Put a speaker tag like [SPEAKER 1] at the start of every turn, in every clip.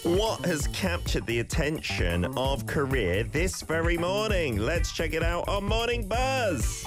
[SPEAKER 1] What has captured the attention of Korea this very morning? Let's check it out on Morning Buzz.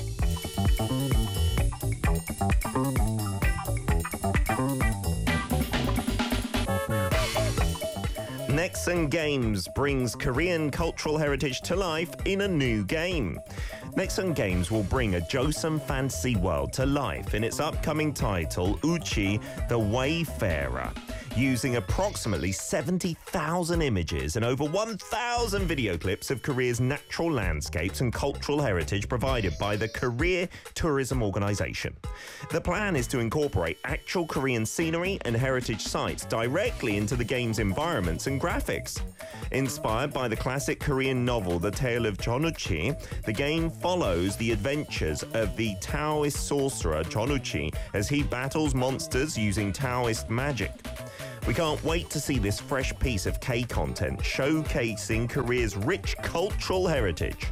[SPEAKER 1] Nexon Games brings Korean cultural heritage to life in a new game. Nexon Games will bring a Joseon fantasy world to life in its upcoming title, Uchi the Wayfarer. Using approximately 70,000 images and over 1,000 video clips of Korea's natural landscapes and cultural heritage provided by the Korea Tourism Organization. The plan is to incorporate actual Korean scenery and heritage sites directly into the game's environments and graphics. Inspired by the classic Korean novel The Tale of Chonuchi, the game follows the adventures of the Taoist sorcerer Chonuchi as he battles monsters using Taoist magic. We can't wait to see this fresh piece of K content showcasing Korea's rich cultural heritage.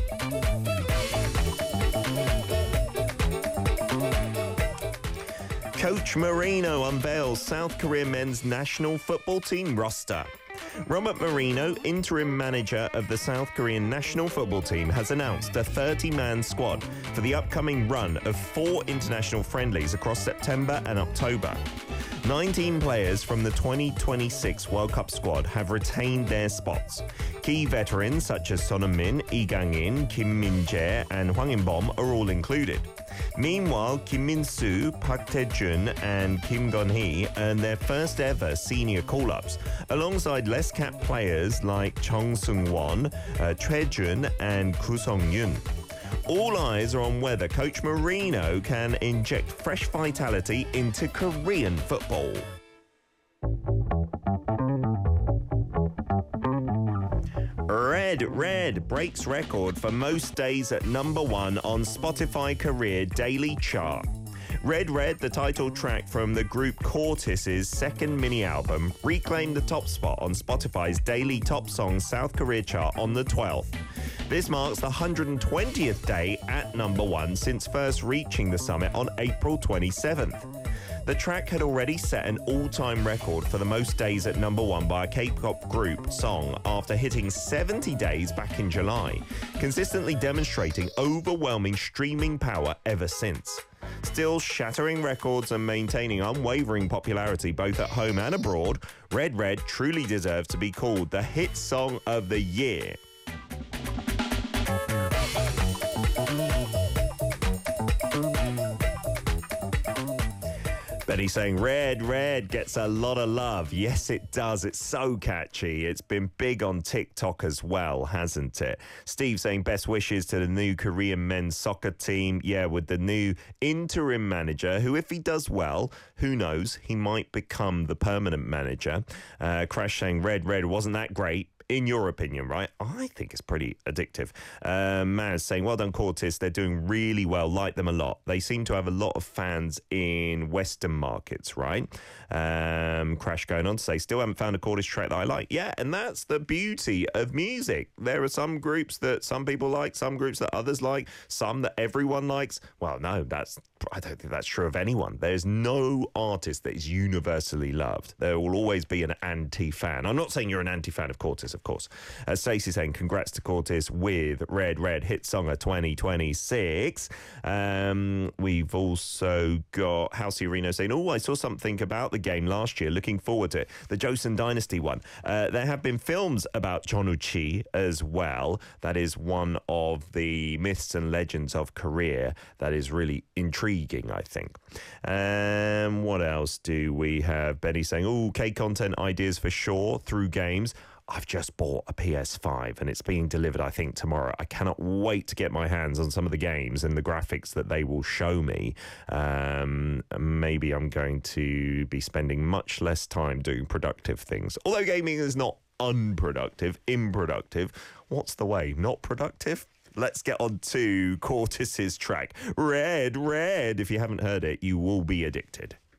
[SPEAKER 1] Coach Marino unveils South Korea men's national football team roster. Robert Marino, interim manager of the South Korean national football team, has announced a 30-man squad for the upcoming run of 4 international friendlies across September and October. 19 players from the 2026 World Cup squad have retained their spots. Key veterans such as Son Heung-min, Lee Gang-in, Kim Min-jae and Hwang In-bom are all included. Meanwhile, Kim Min-soo, Park Tae-jun and Kim Gun-hee earned their first ever senior call-ups, alongside less-capped players like Chung Seung-won, Choi Jun and Koo Sung-yoon. All eyes are on whether Coach Marino can inject fresh vitality into Korean football. Red Red breaks record for most days at #1 on Spotify Career Daily Chart. Red Red, the title track from the group Cortis's second mini-album, reclaimed the top spot on Spotify's daily top songs South Korea chart on the 12th. This marks the 120th day at #1 since first reaching the summit on April 27th. The track had already set an all-time record for the most days at #1 by a K-pop group song after hitting 70 days back in July, consistently demonstrating overwhelming streaming power ever since. Still shattering records and maintaining unwavering popularity both at home and abroad, Red Red truly deserves to be called the hit song of the year. Benny saying Red Red gets a lot of love. Yes, it does. It's so catchy. It's been big on TikTok as well, hasn't it? Steve saying best wishes to the new Korean men's soccer team. Yeah, with the new interim manager, who, if he does well, who knows, he might become the permanent manager. Crash saying Red Red wasn't that great. In your opinion, right? I think it's pretty addictive. Maz saying, well done, Cortis. They're doing really well. Like them a lot. They seem to have a lot of fans in Western markets, right? Crash going on to say, still haven't found a Cortis track that I like. Yeah, and that's the beauty of music. There are some groups that some people like, some groups that others like, some that everyone likes. Well, no, I don't think that's true of anyone. There's no artist that is universally loved. There will always be an anti-fan. I'm not saying you're an anti-fan of Cortis, of course. Stacey saying congrats to Cortis with Red Red Hit Song of 2026. We've also got Halsey Reno saying, oh, I saw something about the game last year. Looking forward to it. The Joseon Dynasty one. There have been films about Chonuchi as well. That is one of the myths and legends of Korea that is really intriguing, I think. What else do we have? Benny saying, oh, K-content ideas for sure through games. I've just bought a PS5 and it's being delivered, I think, tomorrow. I cannot wait to get my hands on some of the games and the graphics that they will show me. Maybe I'm going to be spending much less time doing productive things. Although gaming is not unproductive, improductive. What's the way? Not productive? Let's get on to Cortis's track, Red Red. If you haven't heard it, you will be addicted.